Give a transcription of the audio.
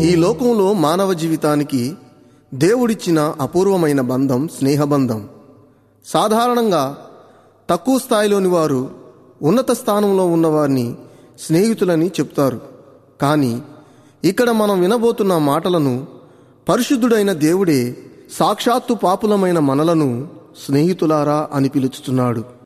ఈ లోకంలో మానవ జీవితానికి దేవుడిచ్చిన అపూర్వమైన బంధం స్నేహబంధం. సాధారణంగా తక్కువ స్థాయిలోని వారు ఉన్నత స్థానంలో ఉన్నవారిని స్నేహితులని చెప్తారు. కానీ ఇక్కడ మనం వినబోతున్న మాటలను పరిశుద్ధుడైన దేవుడే సాక్షాత్తు పాపులమైన మనలను స్నేహితులారా అని పిలుచుతున్నాడు.